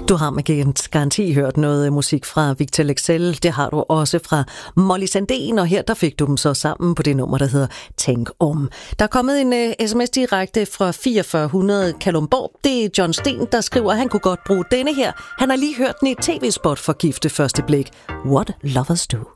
Du har med garanti hørt noget musik fra Victor Leksell. Det har du også fra Molly Sandén, og her der fik du dem så sammen på det nummer, der hedder Tænk om. Der er kommet en sms direkte fra 4400 Kalundborg. Det er John Sten, der skriver, at han kunne godt bruge denne her. Han har lige hørt den i et tv-spot for Gifte Første Blik. What Lovers Do.